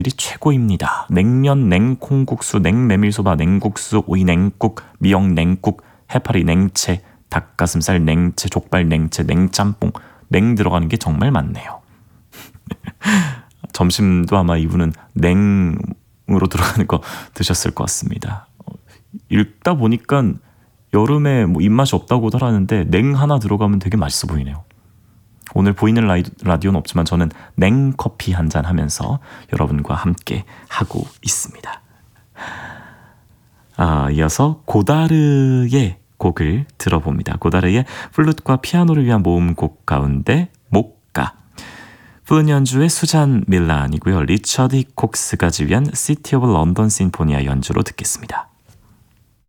일이 최고입니다. 냉면, 냉콩국수, 냉메밀소바, 냉국수, 오이 냉국, 미역 냉국, 해파리 냉채, 닭가슴살 냉채, 족발 냉채, 냉짬뽕, 냉 들어가는 게 정말 많네요. 점심도 아마 이분은 냉으로 들어가는 거 드셨을 것 같습니다. 읽다 보니까 여름에 뭐 입맛이 없다고도 하라는데 냉 하나 들어가면 되게 맛있어 보이네요. 오늘 보이는 라디오는 없지만 저는 냉커피 한잔 하면서 여러분과 함께 하고 있습니다. 이어서 고다르의 곡을 들어봅니다. 고다르의 플룻과 피아노를 위한 모음곡 가운데 목가. 플룻 연주의 수잔 밀란이고요. 리처드 콕스가 지휘한 시티 오브 런던 심포니아 연주로 듣겠습니다.